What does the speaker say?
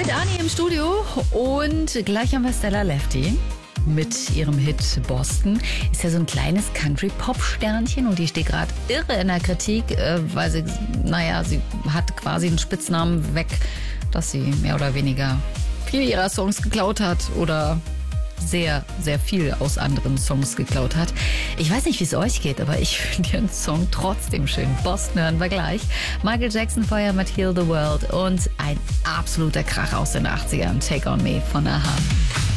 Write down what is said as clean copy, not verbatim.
mit Anni im Studio und gleich haben wir Stella Lefty mit ihrem Hit Boston. Ist ja so ein kleines Country-Pop-Sternchen und die steht gerade irre in der Kritik, weil sie hat quasi einen Spitznamen weg, dass sie mehr oder weniger viele ihrer Songs geklaut hat oder sehr, sehr viel aus anderen Songs geklaut hat. Ich weiß nicht, wie es euch geht, aber ich finde ihren Song trotzdem schön. Boston hören wir gleich. Michael Jackson vorher mit Heal the World und ein absoluter Krach aus den 80ern. Take on Me von Aha.